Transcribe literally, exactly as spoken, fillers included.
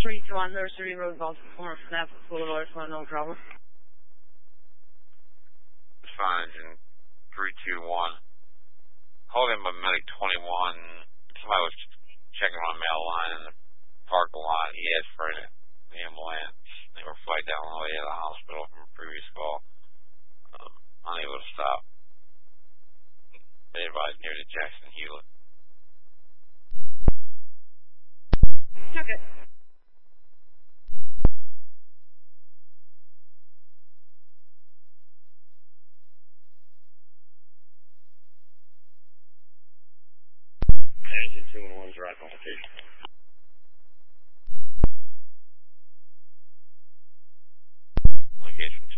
three two one Nursery Road, Boston, corner Snap, Boulevard, no problem. Fine, engine three two one. Holding by Medic twenty-one. Somebody was checking on a mail line in the parking lot. He asked for an ambulance. They were flagged down the way to the hospital from a previous call. Um, unable to stop. They advised near to Jackson Hewlett. Okay. Engine two one one drive complication. Location